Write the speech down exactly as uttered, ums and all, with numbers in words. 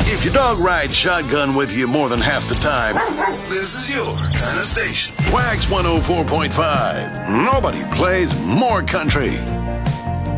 If your dog rides shotgun with you more than half the time, this is your kind of station. Wax one oh four point five. Nobody plays more country.